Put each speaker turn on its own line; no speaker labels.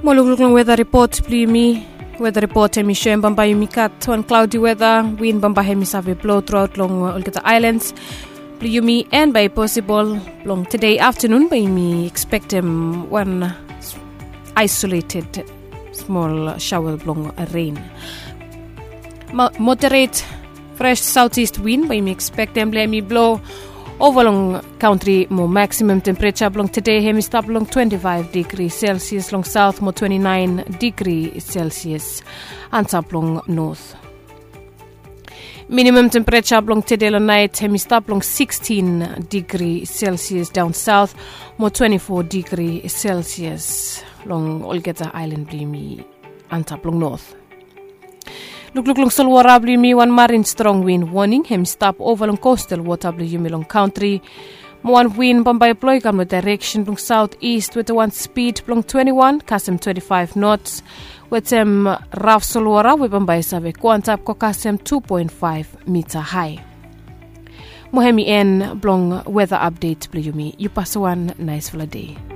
Molulung weather report plimi. Weather report hemi shem bamba yumikat on cloudy weather. Wind bamba hemi save blow throughout long Olgeta Islands. Plumi and by possible long today afternoon by me expect one isolated small shower long rain. Moderate fresh southeast wind by me expect them let me blow over long country more maximum temperature long today hemi stop long 25 degrees Celsius long south more 29 degrees Celsius and top long north. Minimum temperature long today long night hemi stop long 16 degrees Celsius down south more 24 degrees Celsius long Olgeta Island blimi and top long north. Look long Solwara blimi one marine strong wind warning him stop over long coastal water blimi long country. One wind bombay ploy with direction long southeast with one speed long 21 kasem 25 knots with rough Solwara with bombay save quantap ko kasem 2.5 meter high. Mohemi en blong weather update blimi you pass one nice for a day.